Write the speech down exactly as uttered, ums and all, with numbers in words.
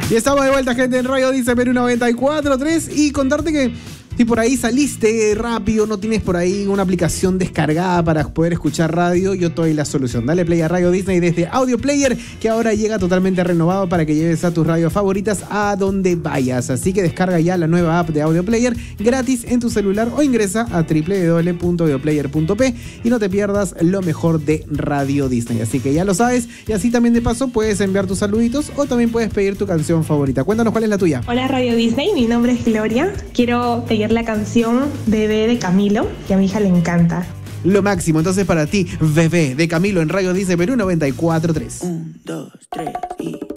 Y estamos de vuelta, gente, en Radio Disney Perú noventa y cuatro punto tres. Y contarte que si por ahí saliste rápido, no tienes por ahí una aplicación descargada para poder escuchar radio, yo te doy la solución. Dale play a Radio Disney desde Audio Player, que ahora llega totalmente renovado para que lleves a tus radios favoritas a donde vayas. Así que descarga ya la nueva app de Audio Player gratis en tu celular o ingresa a doble u doble u doble u punto audioplayer punto pe y no te pierdas lo mejor de Radio Disney. Así que ya lo sabes, y así también de paso puedes enviar tus saluditos o también puedes pedir tu canción favorita. Cuéntanos cuál es la tuya. Hola Radio Disney, mi nombre es Gloria. Quiero pedir la canción Bebé de Camilo, que a mi hija le encanta. Lo máximo, entonces para ti, Bebé de Camilo en Radio Disney Perú noventa y cuatro punto tres. Un, dos, tres y...